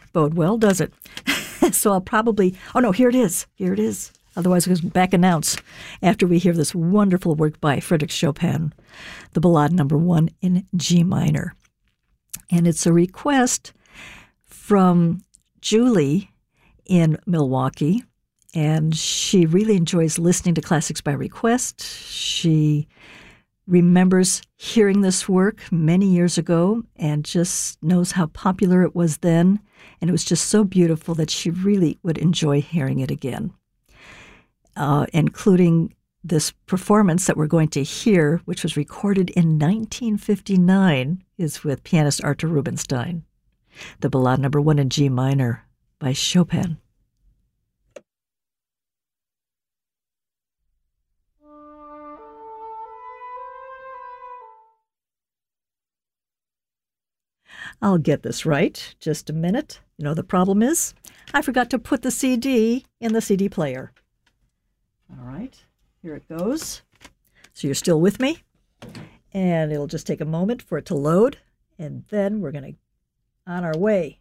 bode well, does it? So I'll probably, oh no, here it is. Here it is. Otherwise, we'll back announce after we hear this wonderful work by Frédéric Chopin, the Ballade No. 1 in G minor. And it's a request from Julie in Milwaukee, and she really enjoys listening to classics by request. She remembers hearing this work many years ago and just knows how popular it was then, and it was just so beautiful that she really would enjoy hearing it again, including this performance that we're going to hear, which was recorded in 1959, is with pianist Artur Rubinstein. The Ballade No. 1 in G minor by Chopin. I'll get this right. Just a minute. You know, the problem is I forgot to put the CD in the CD player. All right, here it goes. So you're still with me? And it'll just take a moment for it to load, and then we're going to on our way.